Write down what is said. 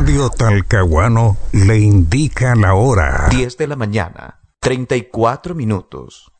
Radio Talcahuano le indica la hora. 10 de la mañana, 34 minutos.